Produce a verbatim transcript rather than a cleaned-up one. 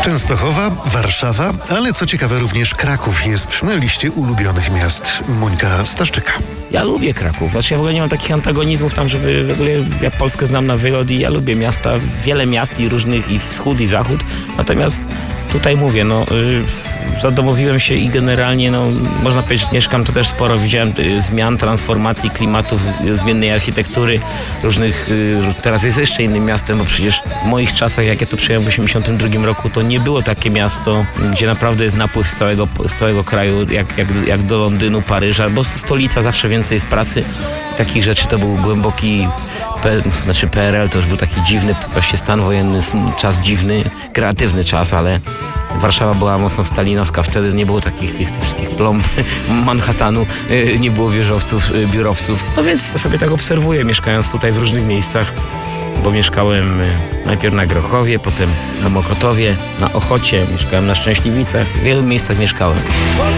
Częstochowa, Warszawa, ale co ciekawe również Kraków jest na liście ulubionych miast. Monika Staszczyka. Ja lubię Kraków. Znaczy ja w ogóle nie mam takich antagonizmów tam, żeby w ogóle ja Polskę znam na wylot i ja lubię miasta, wiele miast i różnych i wschód i zachód. Natomiast tutaj mówię, no yy, zadomowiłem się i generalnie, no można powiedzieć, mieszkam to też sporo, widziałem y, zmian, transformacji klimatów, y, zmiennej architektury, różnych, y, teraz jest jeszcze innym miastem, bo przecież w moich czasach, jak ja tu przyjechałem w osiemdziesiątym drugim roku, to nie było takie miasto, gdzie naprawdę jest napływ z całego, z całego kraju, jak, jak, jak do Londynu, Paryża, bo stolica zawsze więcej jest pracy. Takich rzeczy to był głęboki P, znaczy P R L to już był taki dziwny właśnie stan wojenny, czas dziwny, kreatywny czas, ale Warszawa była mocno stalinowska, wtedy nie było takich tych, tych wszystkich plomb Manhattanu, nie było wieżowców, biurowców. No więc sobie tak obserwuję, mieszkając tutaj w różnych miejscach, bo mieszkałem najpierw na Grochowie, potem na Mokotowie, na Ochocie, mieszkałem na Szczęśliwicach, w wielu miejscach mieszkałem.